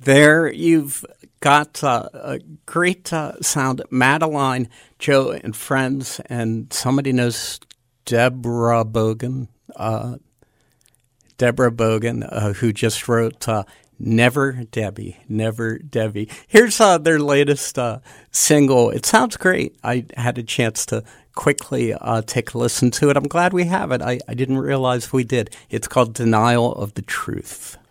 There you've got a great sound. Madeline, Joe, and friends, and somebody knows Deborah Bogan. Who just wrote Never Debbie, Never Debbie. Here's their latest single. It sounds great. I had a chance to quickly take a listen to it. I'm glad we have it. I didn't realize we did. It's called Denial of the Truth.